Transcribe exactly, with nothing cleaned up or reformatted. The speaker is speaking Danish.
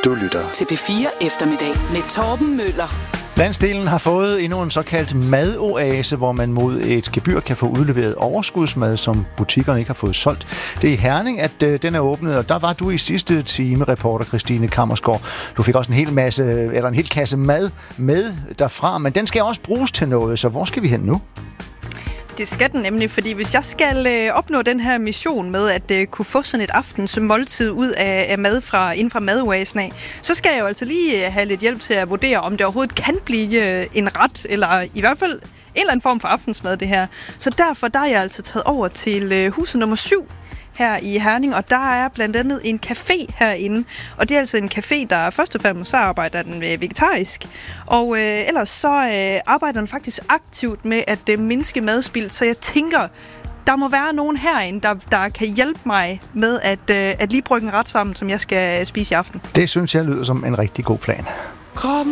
Du lytter til P fire Eftermiddag med Torben Møller. Landsdelen har fået endnu en såkaldt madoase, hvor man mod et gebyr kan få udleveret overskudsmad, som butikkerne ikke har fået solgt. Det er i Herning, at øh, den er åbnet, og der var du i sidste time, reporter Christine Kammersgaard. Du fik også en hel masse, eller en hel kasse mad med derfra, men den skal også bruges til noget, så hvor skal vi hen nu? Det skal den nemlig, fordi hvis jeg skal øh, opnå den her mission med at øh, kunne få sådan et aftens måltid ud af, af mad fra, inden fra madoasen af, så skal jeg jo altså lige øh, have lidt hjælp til at vurdere, om det overhovedet kan blive øh, en ret, eller i hvert fald en eller anden form for aftensmad, det her. Så derfor der er jeg altså taget over til øh, huset nummer syv her i Herning, og der er blandt andet en café herinde. Og det er altså en café, der først og fremmest så arbejder den vegetarisk, og øh, ellers så øh, arbejder den faktisk aktivt med at øh, mindske madspild, så jeg tænker, der må være nogen herinde, der, der kan hjælpe mig med at, øh, at lige brygge en ret sammen, som jeg skal spise i aften. Det synes jeg lyder som en rigtig god plan.